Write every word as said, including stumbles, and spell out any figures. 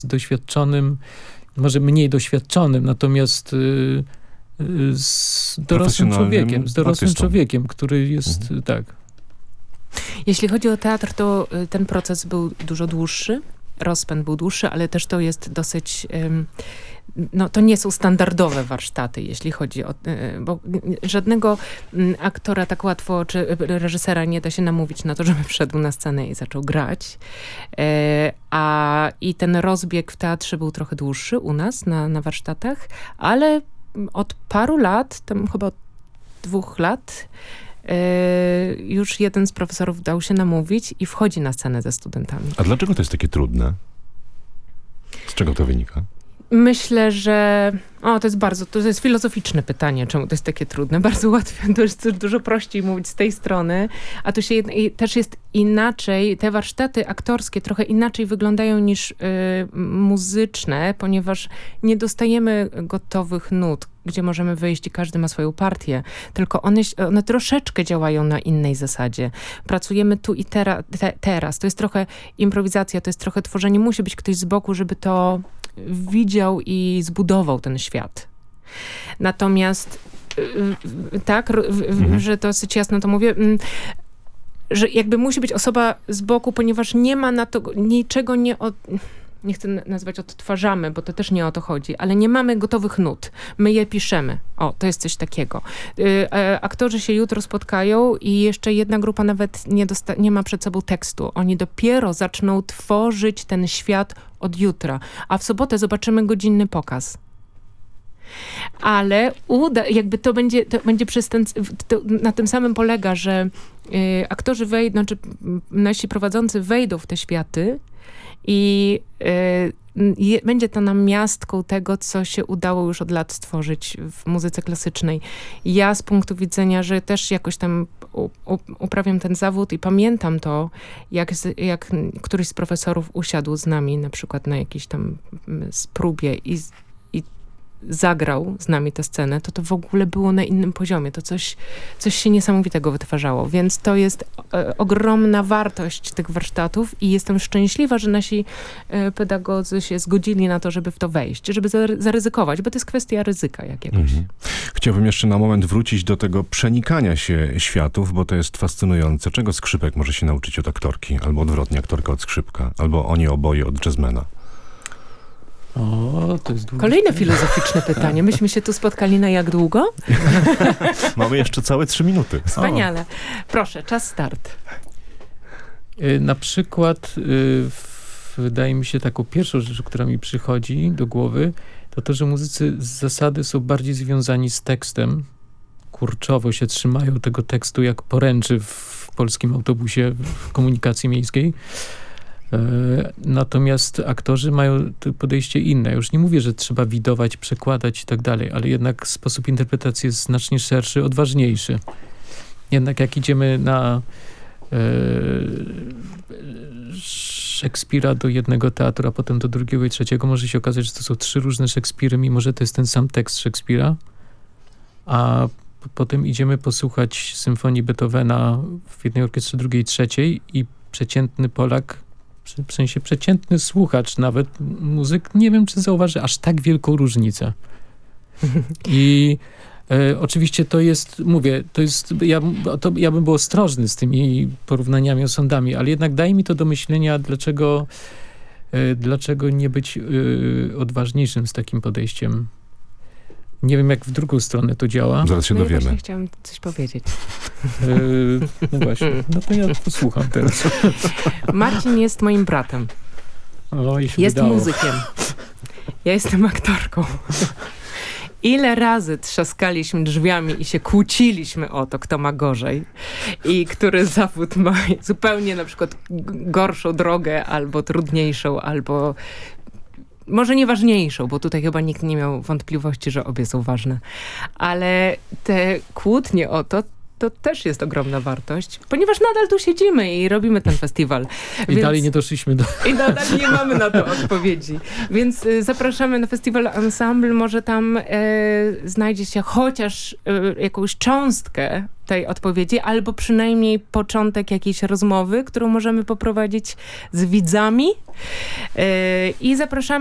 doświadczonym, może mniej doświadczonym, natomiast y, y, z dorosłym człowiekiem, z dorosłym artystą. człowiekiem, który jest, mhm. tak. Jeśli chodzi o teatr, to y, ten proces był dużo dłuższy, rozpęd był dłuższy, ale też to jest dosyć... Ym, no to nie są standardowe warsztaty, jeśli chodzi o... Bo żadnego aktora tak łatwo, czy reżysera nie da się namówić na to, żeby wszedł na scenę i zaczął grać. A i ten rozbieg w teatrze był trochę dłuższy u nas na, na warsztatach, ale od paru lat, tam chyba od dwóch lat, już jeden z profesorów dał się namówić i wchodzi na scenę ze studentami. A dlaczego to jest takie trudne? Z czego to wynika? Myślę, że... O, to jest bardzo... To jest filozoficzne pytanie, czemu to jest takie trudne. Bardzo łatwo, to jest dużo prościej mówić z tej strony. A tu się jedna, i też jest inaczej. Te warsztaty aktorskie trochę inaczej wyglądają niż y, muzyczne, ponieważ nie dostajemy gotowych nut, gdzie możemy wyjść i każdy ma swoją partię. Tylko one, one troszeczkę działają na innej zasadzie. Pracujemy tu i tera, te, teraz. To jest trochę improwizacja, to jest trochę tworzenie. Musi być ktoś z boku, żeby to widział i zbudował ten świat. Natomiast yy, tak, yy, mhm. że dosyć jasno to mówię, yy, że jakby musi być osoba z boku, ponieważ nie ma na to, niczego nie od... nie chcę nazwać odtwarzamy, bo to też nie o to chodzi, ale nie mamy gotowych nut. My je piszemy. O, to jest coś takiego. Yy, e, aktorzy się jutro spotkają i jeszcze jedna grupa nawet nie, dosta- nie ma przed sobą tekstu. Oni dopiero zaczną tworzyć ten świat od jutra. A w sobotę zobaczymy godzinny pokaz. Ale uda, jakby to będzie, to będzie przez ten, to na tym samym polega, że y, aktorzy wejdą, znaczy nasi prowadzący wejdą w te światy i y, je, będzie to namiastką tego, co się udało już od lat stworzyć w muzyce klasycznej. Ja z punktu widzenia, że też jakoś tam u, u, uprawiam ten zawód i pamiętam to, jak, z, jak któryś z profesorów usiadł z nami na przykład na jakiejś tam próbie i zagrał z nami tę scenę, to to w ogóle było na innym poziomie. To coś, coś się niesamowitego wytwarzało. Więc to jest e, ogromna wartość tych warsztatów i jestem szczęśliwa, że nasi e, pedagodzy się zgodzili na to, żeby w to wejść, żeby zaryzykować, bo to jest kwestia ryzyka jakiegoś. Mhm. Chciałbym jeszcze na moment wrócić do tego przenikania się światów, bo to jest fascynujące. Czego skrzypek może się nauczyć od aktorki? Albo odwrotnie, aktorka od skrzypka. Albo oni oboje od jazzmana. O, to jest długo. Kolejne filozoficzne pytanie. Myśmy się tu spotkali na jak długo? Mamy jeszcze całe trzy minuty. Wspaniale. O. Proszę, czas start. Na przykład wydaje mi się taką pierwszą rzecz, która mi przychodzi do głowy, to to, że muzycy z zasady są bardziej związani z tekstem. Kurczowo się trzymają tego tekstu jak poręczy w polskim autobusie w komunikacji miejskiej. Natomiast aktorzy mają podejście inne. Już nie mówię, że trzeba widować, przekładać i tak dalej, ale jednak sposób interpretacji jest znacznie szerszy, odważniejszy. Jednak jak idziemy na e, Szekspira do jednego teatru, a potem do drugiego i trzeciego, może się okazać, że to są trzy różne Szekspiry, mimo że to jest ten sam tekst Szekspira, a p- potem idziemy posłuchać symfonii Beethovena w jednej orkiestrze, drugiej, trzeciej i przeciętny Polak, w sensie przeciętny słuchacz, nawet muzyk, nie wiem, czy zauważy aż tak wielką różnicę. I e, oczywiście to jest, mówię, to jest, ja, to, ja bym był ostrożny z tymi porównaniami, osądami, ale jednak daje mi to do myślenia, dlaczego, e, dlaczego nie być e, odważniejszym z takim podejściem. Nie wiem, jak w drugą stronę to działa. Zaraz się no dowiemy. Ja właśnie chciałam coś powiedzieć. Yy, no właśnie, no to ja posłucham teraz. Marcin jest moim bratem. O, i się jest wydało. muzykiem. Ja jestem aktorką. Ile razy trzaskaliśmy drzwiami i się kłóciliśmy o to, kto ma gorzej i który zawód ma zupełnie na przykład gorszą drogę, albo trudniejszą, albo może nieważniejszą, bo tutaj chyba nikt nie miał wątpliwości, że obie są ważne. Ale te kłótnie o to to też jest ogromna wartość, ponieważ nadal tu siedzimy i robimy ten festiwal. I Więc... dalej nie doszliśmy do... I nadal nie mamy na to odpowiedzi. Więc y, zapraszamy na festiwal Ensemble. Może tam y, znajdzie się chociaż y, jakąś cząstkę tej odpowiedzi, albo przynajmniej początek jakiejś rozmowy, którą możemy poprowadzić z widzami. Y, I zapraszamy